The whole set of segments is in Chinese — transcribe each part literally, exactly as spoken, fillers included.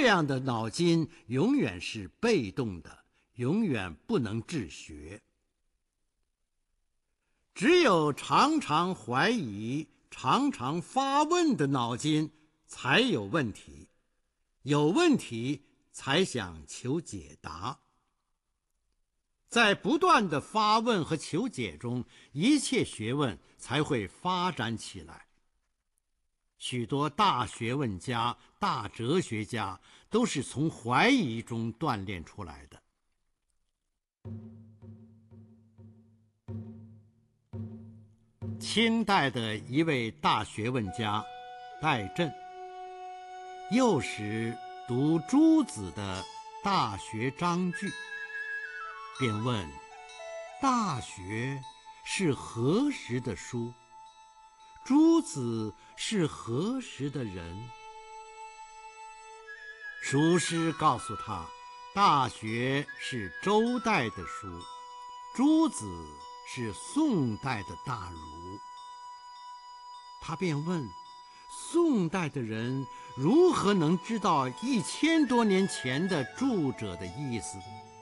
这样的脑筋永远是被动的，永远不能治学。只有常常怀疑、常常发问的脑筋才有问题，有问题才想求解答。在不断的发问和求解中，一切学问才会发展起来。许多大学问家、大哲学家都是从怀疑中锻炼出来的。清代的一位大学问家戴震，幼时读朱子的《大学章句》，便问：大学是何时的书？朱子是何时的人？书师告诉他，大学是周代的书，朱子是宋代的大儒。他便问，宋代的人如何能知道一千多年前的著者的意思？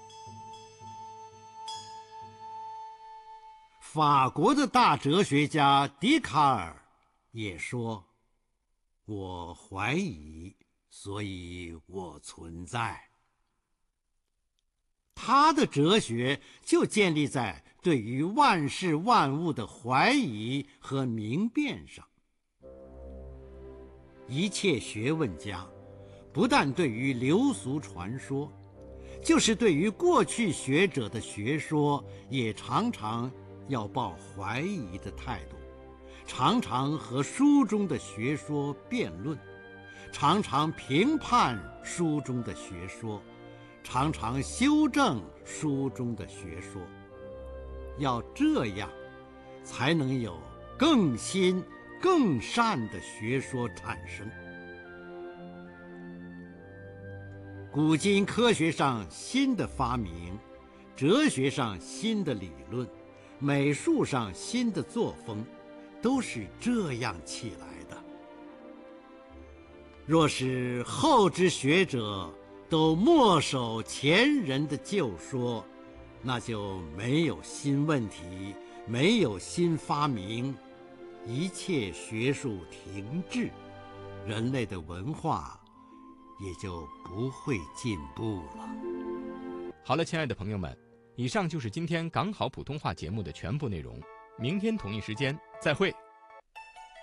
法国的大哲学家笛卡尔也说，我怀疑，所以我存在。他的哲学就建立在对于万事万物的怀疑和明辨上。一切学问家不但对于流俗传说，就是对于过去学者的学说，也常常要抱怀疑的态度，常常和书中的学说辩论，常常评判书中的学说，常常修正书中的学说。要这样，才能有更新更善的学说产生。古今科学上新的发明，哲学上新的理论，美术上新的作风，都是这样起来的。若是后之学者都墨守前人的旧说，那就没有新问题，没有新发明，一切学术停滞，人类的文化也就不会进步了。 好了，亲爱的朋友们，以上就是今天港好普通话节目的全部内容。明天同一时间再会。